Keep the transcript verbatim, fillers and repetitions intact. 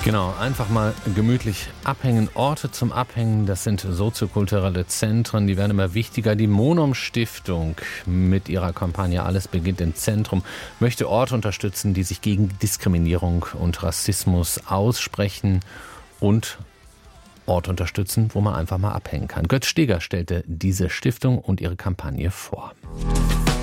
Genau, einfach mal gemütlich abhängen. Orte zum Abhängen, das sind soziokulturelle Zentren, die werden immer wichtiger. Die Monum Stiftung mit ihrer Kampagne Alles beginnt im Zentrum möchte Orte unterstützen, die sich gegen Diskriminierung und Rassismus aussprechen und Orte unterstützen, wo man einfach mal abhängen kann. Götz Steger stellte diese Stiftung und ihre Kampagne vor.